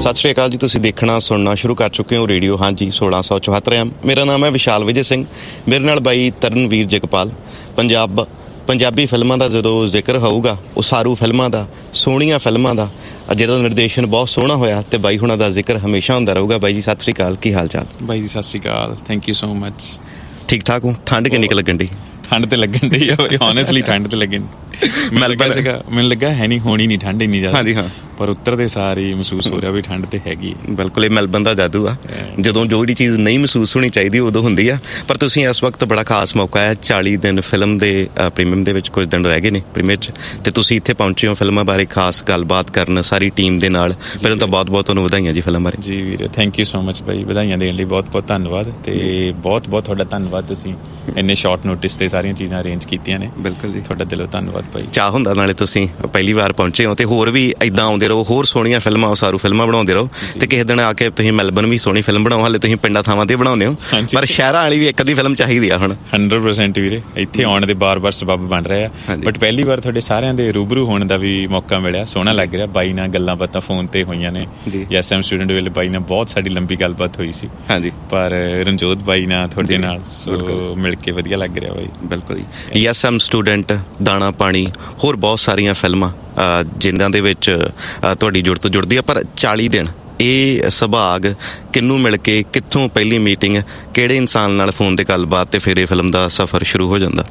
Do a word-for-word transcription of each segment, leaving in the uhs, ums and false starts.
ਸਤਿ ਸ਼੍ਰੀ ਅਕਾਲ ਜੀ। ਤੁਸੀਂ ਦੇਖਣਾ ਸੁਣਨਾ ਸ਼ੁਰੂ ਕਰ ਚੁੱਕੇ ਹੋ ਰੇਡੀਓ ਹਾਂਜੀ ਸੋਲਾਂ ਸੌ ਚੁਹੱਤਰ ਐਮ। ਮੇਰਾ ਨਾਮ ਹੈ ਵਿਸ਼ਾਲ ਵਿਜੇ ਸਿੰਘ। ਮੇਰੇ ਨਾਲ ਬਾਈ ਤਰਨਵੀਰ ਜਗਪਾਲ। ਪੰਜਾਬ ਪੰਜਾਬੀ ਫਿਲਮਾਂ ਦਾ ਜਦੋਂ ਜ਼ਿਕਰ ਹੋਊਗਾ, ਉਸਾਰੂ ਫਿਲਮਾਂ ਦਾ, ਸੋਹਣੀਆਂ ਫਿਲਮਾਂ ਦਾ, ਜਿਹਦਾ ਨਿਰਦੇਸ਼ਨ ਬਹੁਤ ਸੋਹਣਾ ਹੋਇਆ, ਅਤੇ ਬਾਈ ਹੁਣਾਂ ਦਾ ਜ਼ਿਕਰ ਹਮੇਸ਼ਾ ਹੁੰਦਾ ਰਹੂਗਾ। ਬਾਈ ਜੀ ਸਤਿ ਸ਼੍ਰੀ ਅਕਾਲ, ਕੀ ਹਾਲ ਚਾਲ? ਬਾਈ ਜੀ ਸਤਿ ਸ਼੍ਰੀ ਅਕਾਲ, ਥੈਂਕ ਯੂ ਸੋ ਮਚ। ਠੀਕ ਠਾਕ ਹੋ? ਠੰਡ ਕਿੰਨੀ ਕੁ ਲੱਗਣ ਡਈ? ਠੰਡ ਤੇ ਲੱਗਣ ਡਈ ਆ ਓਨੈਸਟਲੀ, ਠੰਡ ਤੇ ਲੱਗਣ ਮੈਨੂੰ ਸੀਗਾ ਮੈਨੂੰ ਲੱਗਾ ਹੈ ਨਹੀਂ ਹੋਣੀ ਨਹੀਂ ਠੰਡ ਇੰਨੀ ਜ਼ਿਆਦਾ। ਹਾਂਜੀ ਹਾਂ, ਪਰ ਉੱਤਰਦੇ ਸਾਰੀ ਮਹਿਸੂਸ ਹੋ ਰਿਹਾ ਵੀ ਠੰਡ ਤੇ ਹੈਗੀ। ਬਿਲਕੁਲ, ਇਹ ਮੈਲਬਨ ਦਾ ਜਾਦੂ ਆ। ਜਦੋਂ ਜਿਹੜੀ ਚੀਜ਼ ਨਹੀਂ ਮਹਿਸੂਸ ਹੋਣੀ ਚਾਹੀਦੀ ਉਦੋਂ ਹੁੰਦੀ ਆ। ਪਰ ਤੁਸੀਂ ਇਸ ਵਕਤ ਬੜਾ ਖਾਸ ਮੌਕਾ ਹੈ, ਚਾਲੀ ਦਿਨ ਫਿਲਮ ਦੇ ਪ੍ਰੀਮੀਅਮ ਦੇ ਵਿੱਚ ਕੁਝ ਦਿਨ ਰਹਿ ਗਏ ਨੇ ਪ੍ਰੀਮੀਅਰ 'ਚ, ਅਤੇ ਤੁਸੀਂ ਇੱਥੇ ਪਹੁੰਚੇ ਹੋ ਫਿਲਮਾਂ ਬਾਰੇ ਖਾਸ ਗੱਲਬਾਤ ਕਰਨ ਸਾਰੀ ਟੀਮ ਦੇ ਨਾਲ। ਪਹਿਲਾਂ ਤਾਂ ਬਹੁਤ ਬਹੁਤ ਤੁਹਾਨੂੰ ਵਧਾਈਆਂ ਜੀ ਫਿਲਮ ਬਾਰੇ। ਜੀ ਵੀਰੇ, ਥੈਂਕ ਯੂ ਸੋ ਮਚ ਬਾਈ, ਵਧਾਈਆਂ ਦੇਣ ਲਈ ਬਹੁਤ ਬਹੁਤ ਧੰਨਵਾਦ। ਅਤੇ ਬਹੁਤ ਬਹੁਤ ਤੁਹਾਡਾ ਧੰਨਵਾਦ, ਤੁਸੀਂ ਇੰਨੇ ਸ਼ਾਰਟ ਨੋਟਿਸ 'ਤੇ ਸਾਰੀਆਂ ਚੀਜ਼ਾਂ ਅਰੇਂਜ ਕੀਤੀਆਂ ਨੇ। ਬਿਲਕੁਲ ਜੀ, ਤੁਹਾਡਾ ਦਿਲੋਂ ਧੰਨਵਾਦ ਬਾਈ। ਚਾਹ ਹੁੰਦਾ ਨਾਲੇ ਤੁਸੀਂ ਪਹਿਲੀ ਵਾਰ ਪਹੁੰਚੇ ਹੋ, ਅਤੇ ਹੋਰ ਵੀ ਇੱਦਾਂ ਆਉਂਦੇ ਰਹੋ, ਹੋਰ ਸੋਹਣੀਆਂ ਫਿਲਮਾਂ ਉਸਾਰੂ ਫਿਲਮਾਂ ਬਣਾਉਂਦੇ ਰਹੋ, ਅਤੇ ਕਿਸੇ ਦਿਨ ਆ ਕੇ ਤੁਸੀਂ ਮੈਲਬਨ ਵੀ ਸੋਹਣੀ ਫਿਲਮ ਬਣਾਓ। ਹਾਲੇ ਤੁਸੀਂ ਪਿੰਡਾਂ ਥਾਵਾਂ 'ਤੇ ਬਣਾਉਂਦੇ ਹੋ, ਪਰ ਸ਼ਹਿਰਾਂ ਵਾਲੀ ਵੀ ਇੱਕ ਅੱਧੀ ਫਿਲਮ ਚਾਹੀਦੀ ਆ ਹੁਣ। ਹੰਡਰਡ ਪਰਸੈਂਟ ਵੀਰੇ, ਇੱਥੇ ਆਉਣ ਦੇ ਬਾਰ ਬਾਰ ਸਬੱਬ ਬਣ ਰਹੇ ਆ। ਬਟ ਪਹਿਲੀ ਵਾਰ ਤੁਹਾਡੇ ਸਾਰਿਆਂ ਦੇ ਰੂਬਰੂ ਹੋਣ ਦਾ ਵੀ ਮੌਕਾ ਮਿਲਿਆ, ਸੋਹਣਾ ਲੱਗ ਰਿਹਾ। ਬਾਈ ਨਾਲ ਗੱਲਾਂ ਬਾਤਾਂ ਫੋਨ 'ਤੇ ਹੋਈਆਂ ਨੇ। ਐਸ ਐਮ ਸਟੂਡੈਂਟ ਵੇਲੇ ਬਾਈ ਨਾਲ ਬਹੁਤ ਸਾਡੀ ਲੰਬੀ ਗੱਲਬਾਤ ਹੋਈ ਸੀ। ਹਾਂਜੀ, ਪਰ ਰਣਜੋਤ ਬਾਈ ਨਾਲ ਤੁਹਾਡੇ ਨਾਲ ਸੋ ਮਿਲ ਕੇ ਵਧੀਆ ਲੱਗ ਰਿਹਾ ਬਾਈ। ਬਿਲਕੁਲ ਜੀ। ਐਸ ਐਮ ਸਟੂਡੈਂਟ, ਦਾਣਾ ਪਾਣੀ, ਹੋਰ ਬਹੁਤ ਸਾਰੀਆਂ ਫਿਲਮਾਂ ਜਿਨ੍ਹਾਂ ਦੇ ਵਿੱਚ ਤੁਹਾਡੀ ਜੁੜਤ ਜੁੜਦੀ ਆ। ਪਰ ਚਾਲੀ ਦਿਨ ਇਹ ਸੁਭਾਗ ਕਿਹਨੂੰ ਮਿਲ ਕੇ, ਕਿੱਥੋਂ ਪਹਿਲੀ ਮੀਟਿੰਗ, ਕਿਹੜੇ ਇਨਸਾਨ ਨਾਲ ਫੋਨ 'ਤੇ ਗੱਲਬਾਤ, ਅਤੇ ਫਿਰ ਇਹ ਫਿਲਮ ਦਾ ਸਫ਼ਰ ਸ਼ੁਰੂ ਹੋ ਜਾਂਦਾ?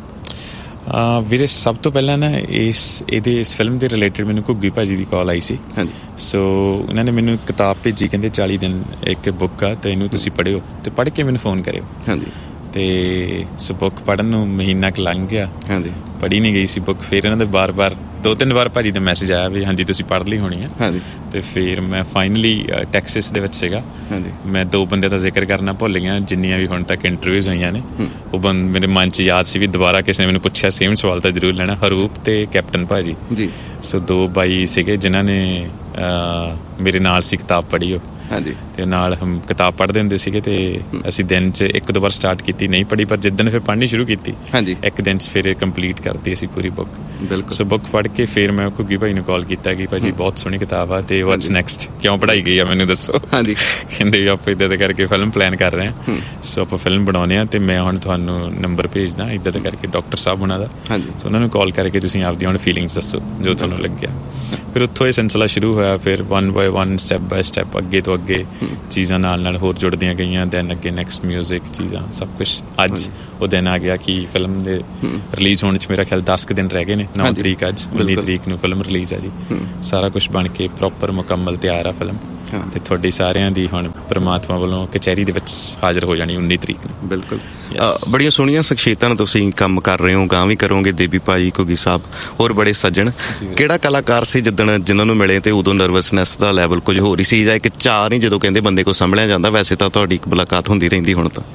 ਵੀਰੇ, ਸਭ ਤੋਂ ਪਹਿਲਾਂ ਨਾ ਇਸ ਇਹਦੇ ਇਸ ਫਿਲਮ ਦੇ ਰਿਲੇਟਡ ਮੈਨੂੰ ਘੁੱਗੀ ਭਾਜੀ ਦੀ ਕਾਲ ਆਈ ਸੀ। ਹਾਂਜੀ, ਸੋ ਉਹਨਾਂ ਨੇ ਮੈਨੂੰ ਕਿਤਾਬ ਭੇਜੀ, ਕਹਿੰਦੇ ਚਾਲੀ ਦਿਨ ਇੱਕ ਬੁੱਕ ਆ ਅਤੇ ਇਹਨੂੰ ਤੁਸੀਂ ਪੜ੍ਹਿਓ, ਅਤੇ ਪੜ੍ਹ ਕੇ ਮੈਨੂੰ ਫੋਨ ਕਰਿਓ। ਹਾਂਜੀ, ਅਤੇ ਸੋ ਬੁੱਕ ਪੜ੍ਹਨ ਨੂੰ ਮਹੀਨਾ ਕੁ ਲੰਘ ਗਿਆ। ਹਾਂਜੀ, ਪੜ੍ਹੀ ਨਹੀਂ ਗਈ ਸੀ ਬੁੱਕ। ਫਿਰ ਇਹਨਾਂ ਦੇ ਬਾਰ ਬਾਰ ਦੋ ਤਿੰਨ ਵਾਰ ਭਾਜੀ ਦਾ ਮੈਸੇਜ ਆਇਆ ਵੀ ਹਾਂਜੀ ਤੁਸੀਂ ਪੜ੍ਹ ਲਈ ਹੋਣੀ ਆ। ਹਾਂਜੀ, ਅਤੇ ਫਿਰ ਮੈਂ ਫਾਈਨਲੀ ਟੈਕਸਿਸ ਦੇ ਵਿੱਚ ਸੀਗਾ। ਹਾਂਜੀ, ਮੈਂ ਦੋ ਬੰਦਿਆਂ ਦਾ ਜ਼ਿਕਰ ਕਰਨਾ ਭੁੱਲ ਗਿਆ, ਜਿੰਨੀਆਂ ਵੀ ਹੁਣ ਤੱਕ ਇੰਟਰਵਿਊਜ਼ ਹੋਈਆਂ ਨੇ। ਉਹ ਬੰਦ ਮੇਰੇ ਮਨ 'ਚ ਯਾਦ ਸੀ ਵੀ ਦੁਬਾਰਾ ਕਿਸੇ ਨੇ ਮੈਨੂੰ ਪੁੱਛਿਆ ਸੇਮ ਸਵਾਲ ਤਾਂ ਜ਼ਰੂਰ ਲੈਣਾ। ਹਰੂਪ ਅਤੇ ਕੈਪਟਨ ਭਾਜੀ ਜੀ, ਸੋ ਦੋ ਬਾਈ ਸੀਗੇ ਜਿਨ੍ਹਾਂ ਨੇ ਮੇਰੇ ਨਾਲ ਸੀ ਕਿਤਾਬ ਪੜ੍ਹੀ ਉਹ। ਹਾਂਜੀ, ਅਤੇ ਨਾਲ ਹਮ ਕਿਤਾਬ ਪੜ੍ਹਦੇ ਹੁੰਦੇ ਸੀਗੇ, ਅਤੇ ਅਸੀਂ ਦਿਨ 'ਚ ਇੱਕ ਦੋ ਵਾਰ ਸਟਾਰਟ ਕੀਤੀ, ਨਹੀਂ ਪੜ੍ਹੀ, ਪਰ ਜਿੱਦਣ ਫਿਰ ਪੜ੍ਹਨੀ ਸ਼ੁਰੂ ਕੀਤੀ। ਹਾਂਜੀ, ਇੱਕ ਦਿਨ 'ਚ ਫਿਰ ਕੰਪਲੀਟ ਕਰਤੀ ਅਸੀਂ ਪੂਰੀ ਬੁੱਕ। ਬਿਲਕੁਲ। ਸੋ ਬੁੱਕ ਪੜ੍ਹ ਕੇ ਫਿਰ ਮੈਂ ਘੁੱਗੀ ਭਾਈ ਨੂੰ ਕਾਲ ਕੀਤਾ ਕਿ ਭਾਜੀ ਬਹੁਤ ਸੋਹਣੀ ਕਿਤਾਬ ਆ, ਅਤੇ ਵਾਟਸ ਨੈਕਸਟ, ਕਿਉਂ ਪੜ੍ਹਾਈ ਗਈ ਆ ਮੈਨੂੰ ਦੱਸੋ। ਹਾਂਜੀ, ਕਹਿੰਦੇ ਵੀ ਆਪਾਂ ਇੱਦਾਂ ਦਾ ਕਰਕੇ ਫਿਲਮ ਪਲਾਨ ਕਰ ਰਹੇ ਹਾਂ, ਸੋ ਆਪਾਂ ਫਿਲਮ ਬਣਾਉਂਦੇ ਹਾਂ, ਅਤੇ ਮੈਂ ਹੁਣ ਤੁਹਾਨੂੰ ਨੰਬਰ ਭੇਜਦਾ ਇੱਦਾਂ ਦਾ ਕਰਕੇ ਡਾਕਟਰ ਸਾਹਿਬ ਉਹਨਾਂ ਦਾ। ਹਾਂਜੀ, ਸੋ ਉਹਨਾਂ ਨੂੰ ਕਾਲ ਕਰਕੇ ਤੁਸੀਂ ਆਪਦੀ ਹੁਣ ਫੀਲਿੰਗਸ ਦੱਸੋ ਜੋ ਤੁਹਾਨੂੰ ਲੱਗਿਆ। ਫਿਰ ਉੱਥੋਂ ਇਹ ਸਿਲਸਿਲਾ ਸ਼ੁਰੂ ਹੋਇਆ। ਫਿਰ one by one, step by step, ਅੱਗੇ ਤੋਂ ਅੱਗੇ ਚੀਜ਼ਾਂ ਨਾਲ ਨਾਲ ਹੋਰ ਜੁੜਦੀਆਂ ਗਈਆਂ। ਦੈਨ ਅੱਗੇ ਨੈਕਸਟ ਮਿਊਜ਼ਿਕ ਚੀਜ਼ਾਂ ਸਭ ਕੁਛ। ਅੱਜ ਉਹ ਦਿਨ ਆ ਗਿਆ ਕਿ ਫਿਲਮ ਦੇ ਰਿਲੀਜ਼ ਹੋਣ 'ਚ ਮੇਰਾ ਖਿਆਲ ਦਸ ਕੁ ਦਿਨ ਰਹਿ ਗਏ ਨੇ। ਨੌ ਤਰੀਕ ਅੱਜ, ਉੱਨੀ ਤਰੀਕ ਨੂੰ ਫਿਲਮ ਰਿਲੀਜ਼ ਆ ਜੀ। ਸਾਰਾ ਕੁਛ ਬਣ ਕੇ ਪ੍ਰੋਪਰ ਮੁਕੰਮਲ ਤਿਆਰ ਆ ਫਿਲਮ, ਅਤੇ ਤੁਹਾਡੀ ਸਾਰਿਆਂ ਦੀ ਹੁਣ ਪਰਮਾਤਮਾ ਵੱਲੋਂ ਕਚਹਿਰੀ ਦੇ ਵਿੱਚ ਹਾਜ਼ਰ ਹੋ ਜਾਣੀ ਉੱਨੀ ਤਰੀਕ ਨੂੰ। ਬਿਲਕੁਲ। ਬੜੀਆਂ ਸੋਹਣੀਆਂ ਸ਼ਖਸੀਅਤਾਂ ਨਾਲ ਤੁਸੀਂ ਕੰਮ ਕਰ ਰਹੇ ਹੋ, ਗਾਂ ਵੀ ਕਰੋਗੇ। ਦੇਵੀ ਭਾਜੀ, ਘੁੱਗੀ ਸਾਹਿਬ, ਹੋਰ ਬੜੇ ਸੱਜਣ। ਕਿਹੜਾ ਕਲਾਕਾਰ ਸੀ ਜਿੱਦਣ ਜਿਹਨਾਂ ਨੂੰ ਮਿਲੇ ਅਤੇ ਉਦੋਂ ਨਰਵਸਨੈਸ ਦਾ ਲੈਵਲ ਕੁਝ ਹੋਰ ਹੀ ਸੀ, ਜਾਂ ਇੱਕ ਚਾਅ ਨਹੀਂ ਜਦੋਂ ਕਹਿੰਦੇ ਬੰਦੇ ਕੋਲ ਸੰਭਲਿਆ ਜਾਂਦਾ? ਵੈਸੇ ਤਾਂ ਤੁਹਾਡੀ ਇੱਕ ਮੁਲਾਕਾਤ ਹੁੰਦੀ ਰਹਿੰਦੀ ਹੁਣ ਤਾਂ।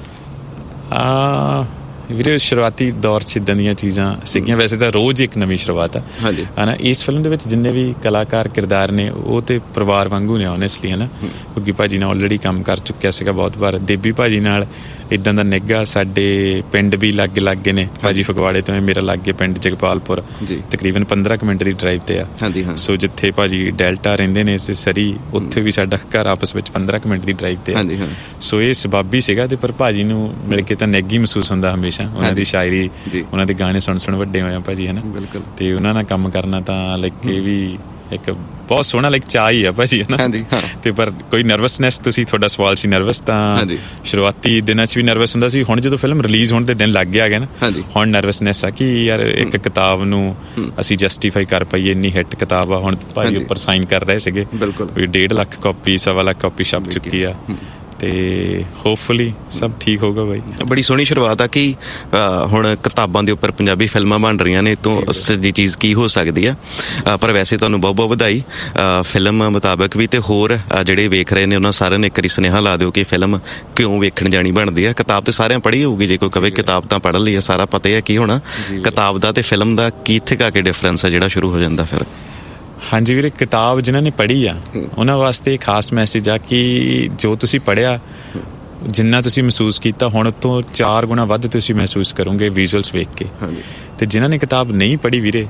ਵੀਰੇ, ਸ਼ੁਰੂਆਤੀ ਦੌਰ 'ਚ ਇੱਦਾਂ ਦੀਆਂ ਚੀਜ਼ਾਂ ਸੀਗੀਆਂ। ਵੈਸੇ ਤਾਂ ਰੋਜ਼ ਇੱਕ ਨਵੀਂ ਸ਼ੁਰੂਆਤ ਆ ਹੈ ਨਾ। ਇਸ ਫਿਲਮ ਦੇ ਵਿੱਚ ਜਿੰਨੇ ਵੀ ਕਲਾਕਾਰ ਕਿਰਦਾਰ ਨੇ ਉਹ ਤਾਂ ਪਰਿਵਾਰ ਵਾਂਗੂ ਨੇ ਓਨੈਸਟਲੀ, ਹੈ ਨਾ। ਘੁੱਗੀ ਭਾਜੀ ਨਾਲ ਆਲਰੇਡੀ ਕੰਮ ਕਰ ਚੁੱਕਿਆ ਸੀਗਾ ਬਹੁਤ ਵਾਰ। ਦੇਵੀ ਭਾਜੀ ਨਾਲ ਇੱਦਾਂ ਦਾ ਨਿੱਘਾ, ਸਾਡੇ ਪਿੰਡ ਵੀ ਲਾਗੇ ਲਾਗੇ ਨੇ। ਭਾਜੀ ਫਗਵਾੜੇ ਤੋਂ, ਮੇਰਾ ਲਾਗੇ ਪਿੰਡ ਜਗਪਾਲਪੁਰ, ਤਕਰੀਬਨ ਪੰਦਰਾਂ ਕੁ ਮਿੰਟ ਦੀ ਡਰਾਈਵ 'ਤੇ ਆ। ਸੋ ਜਿੱਥੇ ਭਾਜੀ ਡੈਲਟਾ ਰਹਿੰਦੇ ਨੇ ਸਰੀ, ਉੱਥੇ ਵੀ ਸਾਡਾ ਘਰ ਆਪਸ ਵਿੱਚ ਪੰਦਰਾਂ ਕੁ ਮਿੰਟ ਦੀ ਡਰਾਈਵ 'ਤੇ ਆ। ਸੋ ਇਹ ਸਬਾਬੀ ਸੀਗਾ, ਅਤੇ ਪਰ ਭਾਜੀ ਨੂੰ ਮਿਲ ਕੇ ਤਾਂ ਨਿੱਘ ਹੀ ਮਹਿਸੂਸ ਹੁੰਦਾ ਹਮੇਸ਼ਾ। ਉਹਨਾਂ ਦੀ ਸ਼ਾਇਰੀ, ਉਹਨਾਂ ਦੇ ਗਾਣੇ ਸੁਣ ਸੁਣ ਵੱਡੇ ਹੋਏ ਆ ਭਾਜੀ, ਹੈ ਨਾ। ਬਿਲਕੁਲ। ਅਤੇ ਉਹਨਾਂ ਨਾਲ ਕੰਮ ਕਰਨਾ ਤਾਂ ਲਾਈਕ ਇਹ ਵੀ ਇੱਕ ਬਹੁਤ ਸੋਹਣਾ ਲਾਈਕ ਚਾਅ ਹੀ ਆ ਭਾਜੀ, ਹੈ ਨਾ। ਅਤੇ ਪਰ ਕੋਈ ਨਰਵਸਨੈਸ, ਤੁਸੀਂ ਤੁਹਾਡਾ ਸਵਾਲ ਸੀ ਨਰਵਸ, ਤਾਂ ਸ਼ੁਰੂਆਤੀ ਦਿਨਾਂ 'ਚ ਵੀ ਨਰਵਸ ਹੁੰਦਾ ਸੀ। ਹੁਣ ਜਦੋਂ ਫਿਲਮ ਰਿਲੀਜ਼ ਹੋਣ ਦੇ ਦਿਨ ਲੱਗ ਗਿਆ ਨਾ, ਹੁਣ ਨਰਵਸਨੈਸ ਆ ਕਿ ਯਾਰ ਇੱਕ ਕਿਤਾਬ ਨੂੰ ਅਸੀਂ ਜਸਟੀਫਾਈ ਕਰ ਪਾਈਏ, ਇੰਨੀ ਹਿੱਟ ਕਿਤਾਬ ਆ। ਹੁਣ ਭਾਜੀ ਉੱਪਰ ਸਾਈਨ ਕਰ ਰਹੇ ਸੀਗੇ ਵੀ ਡੇਢ ਲੱਖ ਕਾਪੀ, ਸਵਾ ਲੱਖ ਕਾਪੀ ਛਪ ਚੁੱਕੀ ਆ, ਅਤੇ ਹੋਪਫੁਲੀ ਸਭ ਠੀਕ ਹੋਊਗਾ ਬਾਈ। ਬੜੀ ਸੋਹਣੀ ਸ਼ੁਰੂਆਤ ਆ ਕਿ ਹੁਣ ਕਿਤਾਬਾਂ ਦੇ ਉੱਪਰ ਪੰਜਾਬੀ ਫਿਲਮਾਂ ਬਣ ਰਹੀਆਂ ਨੇ, ਤੋਂ ਸੱਜੀ ਚੀਜ਼ ਕੀ ਹੋ ਸਕਦੀ ਆ। ਪਰ ਵੈਸੇ ਤੁਹਾਨੂੰ ਬਹੁਤ ਬਹੁਤ ਵਧਾਈ ਫਿਲਮ ਮੁਤਾਬਕ ਵੀ, ਅਤੇ ਹੋਰ ਜਿਹੜੇ ਵੇਖ ਰਹੇ ਨੇ ਉਹਨਾਂ ਸਾਰਿਆਂ ਨੂੰ ਇੱਕ ਵਾਰੀ ਸੁਨੇਹਾ ਲਾ ਦਿਓ ਕਿ ਫਿਲਮ ਕਿਉਂ ਵੇਖਣ ਜਾਣੀ ਬਣਦੀ ਆ। ਕਿਤਾਬ ਤਾਂ ਸਾਰਿਆਂ ਪੜ੍ਹੀ ਹੋਊਗੀ, ਜੇ ਕੋਈ ਕਵੇ ਕਿਤਾਬ ਤਾਂ ਪੜ੍ਹ ਲਈ ਆ, ਸਾਰਾ ਪਤਾ ਹੈ ਕੀ ਹੋਣਾ। ਕਿਤਾਬ ਦਾ ਅਤੇ ਫਿਲਮ ਦਾ ਕੀ ਇੱਥੇ ਆ ਕੇ ਡਿਫਰੈਂਸ ਆ ਜਿਹੜਾ ਸ਼ੁਰੂ ਹੋ ਜਾਂਦਾ ਫਿਰ? ਹਾਂਜੀ ਵੀਰੇ, ਕਿਤਾਬ ਜਿਨ੍ਹਾਂ ਨੇ ਪੜ੍ਹੀ ਆ ਉਹਨਾਂ ਵਾਸਤੇ ਖਾਸ ਮੈਸੇਜ ਆ ਕਿ ਜੋ ਤੁਸੀਂ ਪੜ੍ਹਿਆ, ਜਿੰਨਾ ਤੁਸੀਂ ਮਹਿਸੂਸ ਕੀਤਾ, ਹੁਣ ਤੋਂ ਚਾਰ ਗੁਣਾ ਵੱਧ ਤੁਸੀਂ ਮਹਿਸੂਸ ਕਰੋਗੇ ਵਿਜ਼ੂਅਲਸ ਵੇਖ ਕੇ। ਅਤੇ ਜਿਨ੍ਹਾਂ ਨੇ ਕਿਤਾਬ ਨਹੀਂ ਪੜ੍ਹੀ ਵੀਰੇ,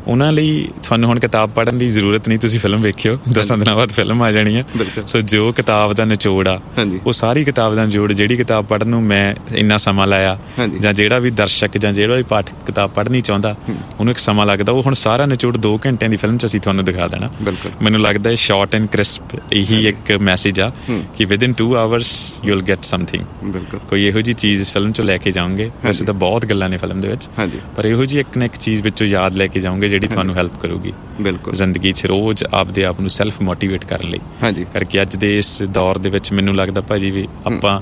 ਉਹਨਾਂ ਲਈ ਤੁਹਾਨੂੰ ਹੁਣ ਕਿਤਾਬ ਪੜ੍ਹਨ ਦੀ ਜ਼ਰੂਰਤ ਨਹੀਂ, ਤੁਸੀਂ ਫਿਲਮ ਵੇਖਿਓ, ਦਸਾਂ ਦਿਨਾਂ ਬਾਅਦ ਫਿਲਮ ਆ ਜਾਣੀ ਆ। ਸੋ ਜੋ ਕਿਤਾਬ ਦਾ ਨਿਚੋੜ ਆ ਉਹ ਸਾਰੀ ਕਿਤਾਬ ਦਾ ਨਿਚੋੜ, ਜਿਹੜੀ ਕਿਤਾਬ ਪੜ੍ਹਨ ਨੂੰ ਮੈਂ ਇੰਨਾ ਸਮਾਂ ਲਾਇਆ ਜਾਂ ਜਿਹੜਾ ਵੀ ਦਰਸ਼ਕ ਜਾਂ ਜਿਹੜਾ ਵੀ ਪਾਠਕ ਕਿਤਾਬ ਪੜ੍ਹਨੀ ਚਾਹੁੰਦਾ ਉਹਨੂੰ ਇੱਕ ਸਮਾਂ ਲੱਗਦਾ, ਉਹ ਹੁਣ ਸਾਰਾ ਨਿਚੋੜ ਦੋ ਘੰਟਿਆਂ ਦੀ ਫਿਲਮ 'ਚ ਅਸੀਂ ਤੁਹਾਨੂੰ ਦਿਖਾ ਦੇਣਾ। ਮੈਨੂੰ ਲੱਗਦਾ ਹੈ ਸ਼ਾਰਟ ਐਂਡ ਕ੍ਰਿਸਪ ਇਹੀ ਇੱਕ ਮੈਸੇਜ ਆ ਕਿ with in to hours you will get something. ਕੋਈ ਇਹੋ ਜਿਹੀ ਚੀਜ਼ ਇਸ ਫਿਲਮ 'ਚੋਂ ਲੈ ਕੇ ਜਾਓਗੇ। ਵੈਸੇ ਤਾਂ ਬਹੁਤ ਗੱਲਾਂ ਨੇ ਫਿਲਮ ਦੇ ਵਿੱਚ, ਪਰ ਇਹੋ ਜਿਹੀ ਇੱਕ ਨਾ ਇੱਕ ਚੀਜ਼ ਵਿੱਚੋਂ ਯਾਦ ਲੈ ਕੇ ਜਾਓਗੇ ਜਿਹੜੀ ਤੁਹਾਨੂੰ ਹੈਲਪ ਕਰੂਗੀ ਜ਼ਿੰਦਗੀ 'ਚ ਰੋਜ਼ ਆਪਦੇ ਆਪ ਨੂੰ ਸੈਲਫ ਮੋਟੀਵੇਟ ਕਰਨ ਲਈ। ਕਰਕੇ ਅੱਜ ਦੇ ਇਸ ਦੌਰ ਦੇ ਵਿੱਚ ਮੈਨੂੰ ਲੱਗਦਾ ਭਾਜੀ ਵੀ ਆਪਾਂ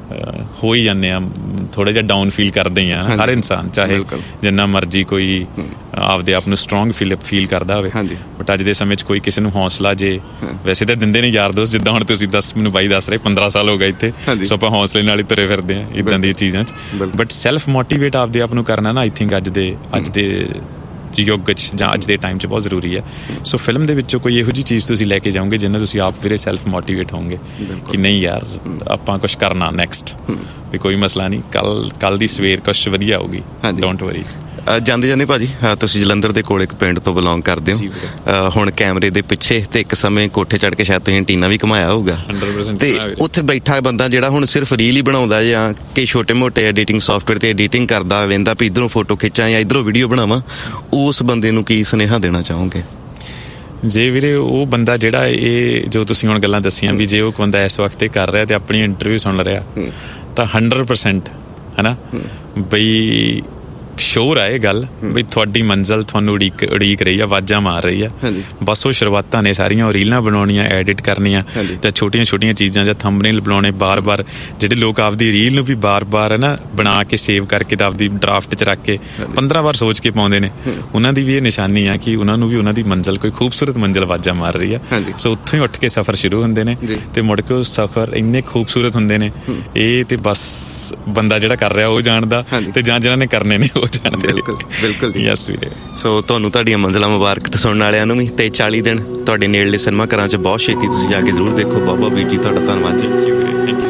ਹੋ ਹੀ ਜਾਂਦੇ ਹਾਂ, ਥੋੜ੍ਹਾ ਜਿਹਾ ਡਾਊਨ ਫੀਲ ਕਰਦੇ ਹੀ ਹਾਂ ਹਰ ਇਨਸਾਨ, ਚਾਹੇ ਜਿੰਨਾ ਮਰਜ਼ੀ ਕੋਈ ਆਪਦੇ ਆਪ ਨੂੰ ਸਟਰੋਂਗ ਫੀਲ ਫੀਲ ਕਰਦਾ ਹੋਵੇ। ਬਟ ਅੱਜ ਦੇ ਸਮੇਂ 'ਚ ਕੋਈ ਕਿਸੇ ਨੂੰ ਹੌਸਲਾ ਜੇ, ਵੈਸੇ ਤਾਂ ਦਿੰਦੇ ਨੇ ਯਾਰ ਦੋਸਤ, ਜਿੱਦਾਂ ਹੁਣ ਤੁਸੀਂ ਦੱਸ ਮੈਨੂੰ ਬਾਈ ਦੱਸ ਰਹੇ ਪੰਦਰਾਂ ਸਾਲ ਹੋ ਗਏ ਇੱਥੇ, ਸੋ ਆਪਾਂ ਹੌਸਲੇ ਨਾਲ ਹੀ ਤੁਰੇ ਫਿਰਦੇ ਹਾਂ ਇੱਦਾਂ ਦੀਆਂ ਚੀਜ਼ਾਂ 'ਚ। ਬਟ ਸੈਲਫ ਮੋਟੀਵੇਟ ਆਪਦੇ ਆਪ ਨੂੰ ਕਰਨਾ ਨਾ ਆਈ ਥਿੰਕ ਅੱਜ ਦੇ ਅੱਜ ਦੇ ਯੁੱਗ 'ਚ ਜਾਂ ਅੱਜ ਦੇ ਟਾਈਮ 'ਚ ਬਹੁਤ ਜ਼ਰੂਰੀ ਹੈ। ਸੋ ਫਿਲਮ ਦੇ ਵਿੱਚੋਂ ਕੋਈ ਇਹੋ ਜਿਹੀ ਚੀਜ਼ ਤੁਸੀਂ ਲੈ ਕੇ ਜਾਓਗੇ ਜਿਹਨਾਂ ਤੁਸੀਂ ਆਪ ਵੀਰੇ ਸੈਲਫ ਮੋਟੀਵੇਟ ਹੋਵੋਗੇ ਕਿ ਨਹੀਂ ਯਾਰ ਆਪਾਂ ਕੁਛ ਕਰਨਾ ਨੈਕਸਟ, ਵੀ ਕੋਈ ਮਸਲਾ ਨਹੀਂ, ਕੱਲ ਕੱਲ ਦੀ ਸਵੇਰ ਕੁਛ ਵਧੀਆ ਹੋਊਗੀ, ਡੋਂਟ ਵਰੀ। ਜਾਂਦੇ ਜਾਂਦੇ ਭਾਜੀ ਤੁਸੀਂ ਜਲੰਧਰ ਦੇ ਕੋਲ ਇੱਕ ਪਿੰਡ ਤੋਂ ਬਿਲੋਂਗ ਕਰਦੇ ਹੋ, ਹੁਣ ਕੈਮਰੇ ਦੇ ਪਿੱਛੇ ਤੇ ਇੱਕ ਸਮੇਂ ਕੋਠੇ ਚੜ੍ਹ ਕੇ ਸ਼ਾਇਦ ਤੁਸੀਂ ਐਂਟੀਨਾ ਵੀ ਘੁਮਾਇਆ ਹੋਊਗਾ, ਤੇ ਉੱਥੇ ਬੈਠਾ ਬੰਦਾ ਜਿਹੜਾ ਹੁਣ ਸਿਰਫ ਰੀਲ ਹੀ ਬਣਾਉਂਦਾ ਜਾਂ ਕਿ ਛੋਟੇ ਮੋਟੇ ਐਡੀਟਿੰਗ ਸੌਫਟਵੇਅਰ ਤੇ ਐਡੀਟਿੰਗ ਕਰਦਾ, ਵੇਂਦਾ ਵੀ ਇੱਧਰੋਂ ਫੋਟੋ ਖਿੱਚਾਂ ਜਾਂ ਇੱਧਰੋਂ ਵੀਡੀਓ ਬਣਾਵਾਂ, ਉਸ ਬੰਦੇ ਨੂੰ ਕੀ ਸੁਨੇਹਾ ਦੇਣਾ ਚਾਹੋਗੇ? ਜੇ ਵੀਰੇ ਉਹ ਬੰਦਾ ਜਿਹੜਾ ਇਹ ਜੋ ਤੁਸੀਂ ਹੁਣ ਗੱਲਾਂ ਦੱਸੀਆਂ ਵੀ ਜੇ ਉਹ ਬੰਦਾ ਇਸ ਵਕਤ ਇਹ ਕਰ ਰਿਹਾ ਤੇ ਆਪਣੀ ਇੰਟਰਵਿਊ ਸੁਣ ਰਿਹਾ ਤਾਂ ਹੰਡਰਡ ਪਰਸੈਂਟ ਹੈ ਨਾ ਬਈ ਸ਼ੋਰ ਆ ਇਹ ਗੱਲ ਵੀ ਤੁਹਾਡੀ ਮੰਜ਼ਿਲ ਤੁਹਾਨੂੰ ਉਡੀਕ ਉਡੀਕ ਰਹੀ ਆ, ਆਵਾਜ਼ਾਂ ਮਾਰ ਰਹੀ ਆ। ਬਸ ਉਹ ਸ਼ੁਰੂਆਤਾਂ ਨੇ ਸਾਰੀਆਂ, ਉਹ ਰੀਲਾਂ ਬਣਾਉਣੀਆਂ, ਐਡਿਟ ਕਰਨੀਆਂ ਜਾਂ ਛੋਟੀਆਂ ਛੋਟੀਆਂ ਚੀਜ਼ਾਂ ਜਾਂ ਥੰਬਨੇਲ ਬਣਾਉਣੇ ਬਾਰ-ਬਾਰ, ਜਿਹੜੇ ਲੋਕ ਆਪਦੀ ਰੀਲ ਨੂੰ ਵੀ ਬਾਰ-ਬਾਰ ਹੈ ਨਾ ਬਣਾ ਕੇ ਸੇਵ ਕਰਕੇ ਤਾਂ ਆਪਦੀ ਡਰਾਫਟ 'ਚ ਰੱਖ ਕੇ ਪੰਦਰਾਂ ਵਾਰ ਸੋਚ ਕੇ ਪਾਉਂਦੇ ਨੇ, ਉਹਨਾਂ ਦੀ ਵੀ ਇਹ ਨਿਸ਼ਾਨੀ ਆ ਕਿ ਉਹਨਾਂ ਨੂੰ ਵੀ ਉਹਨਾਂ ਦੀ ਮੰਜ਼ਿਲ ਕੋਈ ਖੂਬਸੂਰਤ ਮੰਜ਼ਿਲ ਆਵਾਜ਼ਾਂ ਮਾਰ ਰਹੀ ਆ। ਸੋ ਉੱਥੋਂ ਹੀ ਉੱਠ ਕੇ ਸਫ਼ਰ ਸ਼ੁਰੂ ਹੁੰਦੇ ਨੇ ਤੇ ਮੁੜ ਕੇ ਉਹ ਸਫ਼ਰ ਇੰਨੇ ਖੂਬਸੂਰਤ ਹੁੰਦੇ ਨੇ, ਇਹ ਤੇ ਬਸ ਬੰਦਾ ਜਿਹੜਾ ਕਰ ਰਿਹਾ ਉਹ ਜਾਣਦਾ ਤੇ ਜਾਂ ਜਿਹਨਾਂ ਨੇ ਕਰਨੇ ਨੇ ਜਾਣਦੇ। ਬਿਲਕੁਲ ਬਿਲਕੁਲ ਜੀ, ਯੈਸ ਵੀਰੇ। ਸੋ ਤੁਹਾਨੂੰ ਤੁਹਾਡੀਆਂ ਮੰਜ਼ਿਲਾਂ ਮੁਬਾਰਕ ਤੇ ਸੁਣਨ ਵਾਲਿਆਂ ਨੂੰ ਵੀ, ਤੇ ਚਾਲੀ ਦਿਨ ਤੁਹਾਡੇ ਨੇੜਲੇ ਸਿਨੇਮਾ ਘਰਾਂ 'ਚ ਬਹੁਤ ਛੇਤੀ ਤੁਸੀਂ ਜਾ ਕੇ ਜ਼ਰੂਰ ਦੇਖੋ। ਬਹੁਤ ਬਹੁਤ ਵੀਰ ਜੀ ਤੁਹਾਡਾ ਧੰਨਵਾਦ ਜੀ।